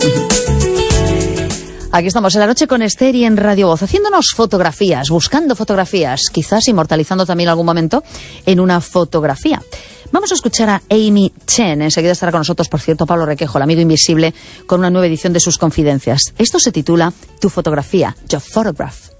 Aquí estamos en La Noche con Esther y en Radio Voz, haciéndonos fotografías, buscando fotografías, quizás inmortalizando también algún momento en una fotografía. Vamos a escuchar a Amy Chen. Enseguida estará con nosotros, por cierto, Pablo Requejo, el amigo invisible, con una nueva edición de sus confidencias. Esto se titula Tu fotografía, Your Photograph.